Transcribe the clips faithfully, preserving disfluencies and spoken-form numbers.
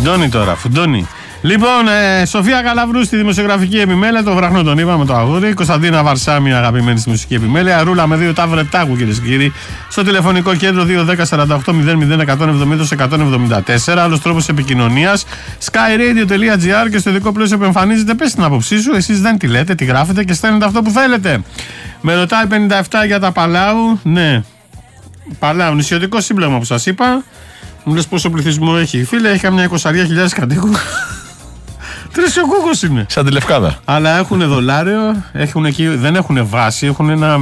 Φουντώνει τώρα, φουντώνει. Λοιπόν, ε, Σοφία Καλαβρού στη δημοσιογραφική επιμέλεια, το βραχνό τον είπαμε το αγόρι. Κωνσταντίνα Βαρσάμι, αγαπημένη στη μουσική επιμέλεια. Ρούλα με δύο ταυρετάκου, κυρίες και κύριοι. Στο τηλεφωνικό κέντρο δύο ένα μηδέν σαράντα οκτώ μηδέν μηδέν εκατόν εβδομήντα εκατόν εβδομήντα τέσσερα. Άλλος τρόπος επικοινωνίας. skyradio.gr και στο ειδικό πλαίσιο που εμφανίζεται, πες την άποψή σου. Εσείς δεν τη λέτε, τη γράφετε και στέλνετε αυτό που θέλετε. Με ρωτάει πενήντα επτά για τα Παλάου. Ναι, Παλάου, νησιωτικό σύμπλεγμα που σας είπα. Μου λες πόσο πληθυσμό έχει. Φίλε, έχει καμιά είκοσι χιλιάδες κατοίκους. Τρεις ο κούκος είναι. Σαν τη Λευκάδα. Αλλά έχουν δολάριο, έχουν εκεί, δεν έχουν βάση, έχουν ένα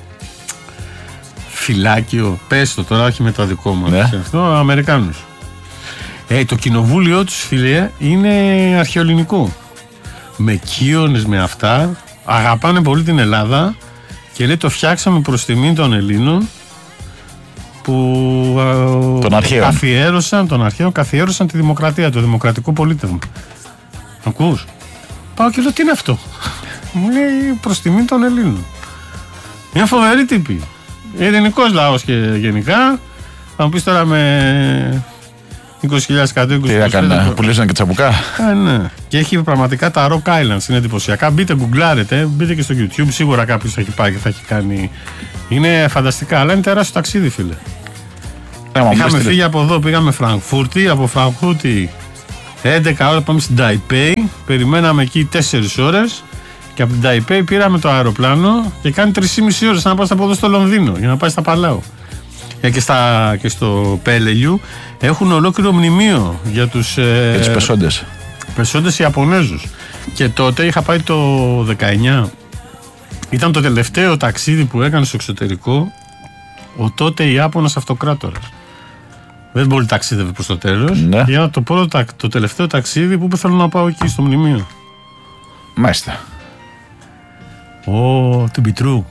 φυλάκιο. Πες το τώρα, όχι με το δικό μας. Ναι. Αυτό, Αμερικάνους. Ε, το κοινοβούλιο τους, φίλε, είναι αρχαιοελληνικό. Με κύονες, με αυτά. Αγαπάνε πολύ την Ελλάδα και λέει το φτιάξαμε προς τιμή των Ελλήνων που τον αρχαίων. καθιέρωσαν, τον αρχαίο καθιέρωσαν τη δημοκρατία, το δημοκρατικό πολίτευμα. Ακούς? Πάω και λέω τι είναι αυτό. Μου λέει προς τιμή των Ελλήνων. Μια φοβερή τύπη. Ελληνικός λαός και γενικά. Θα μου πεις τώρα με είκοσι χιλιάδες κατοίκους. Τι έκανα, πουλήσαν και τσαμπουκά. Α, ναι. Και έχει πραγματικά τα Rock Islands, είναι εντυπωσιακά. Μπείτε, γκουγκλάρετε, μπείτε και στο YouTube. Σίγουρα κάποιος θα έχει πάει και θα έχει κάνει. Είναι φανταστικά, αλλά είναι τεράστιο ταξίδι, φίλε. Yeah, είχαμε φύγει τηλε... από εδώ, πήγαμε Φραγκφούρτη, από Φραγκφούρτη έντεκα ώρες πάμε στην Ταϊπέι, περιμέναμε εκεί τέσσερις ώρες και από την Ταϊπέι πήραμε το αεροπλάνο και κάνει τρεις και μισή ώρες να πας από εδώ στο Λονδίνο για να πάει στα Παλάου. Και, στα, και στο Πέλεγιου έχουν ολόκληρο μνημείο για τους, ε, τους πεσόντες. Πεσόντες Ιαπωνέζους. Και τότε είχα πάει το δεκαεννιά. Ήταν το τελευταίο ταξίδι που έκανε στο εξωτερικό ο τότε Ιάπωνας αυτοκράτορας. Δεν πολύ ταξίδευε προς το τέλος. Ναι. Για το, πρώτο, το τελευταίο ταξίδι που θέλω να πάω εκεί στο μνημείο. Μάλιστα. Ω, oh, to be true.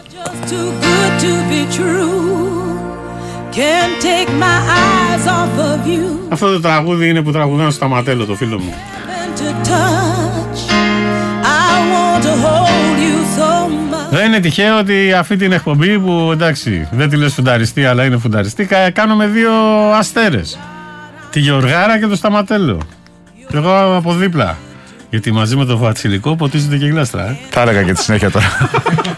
Αυτό το τραγούδι είναι που τραγουδάνε στο Σταματέλο, το φίλο μου. Δεν είναι τυχαίο ότι αυτή την εκπομπή που εντάξει δεν τη λες φουνταριστή αλλά είναι φουνταριστή, κάνουμε δύο αστέρες. Τη Γεωργάρα και το Σταματέλο. Και εγώ από δίπλα. Γιατί μαζί με το Βατσιλικό ποτίζεται και γλάστρα. Ε. Θα έλεγα και τη συνέχεια τώρα.